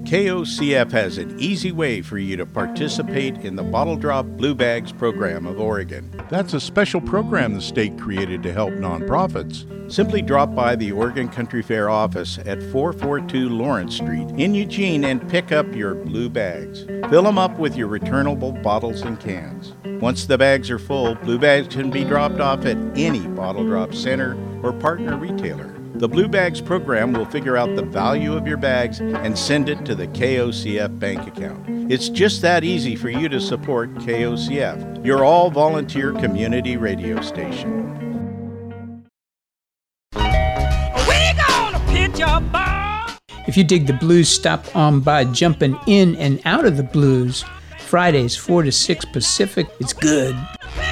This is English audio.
KOCF has an easy way for you to participate in the Bottle Drop Blue Bags program of Oregon. That's a special program the state created to help nonprofits. Simply drop by the Oregon Country Fair office at 442 Lawrence Street in Eugene and pick up your blue bags. Fill them up with your returnable bottles and cans. Once the bags are full, blue bags can be dropped off at any Bottle Drop center or partner retailer. The Blue Bags program will figure out the value of your bags and send it to the KOCF bank account. It's just that easy for you to support KOCF, your all-volunteer community radio station. We're gonna pitch a ball. If you dig the blues, stop on by jumping in and out of the blues. Fridays 4 to 6 Pacific. It's good.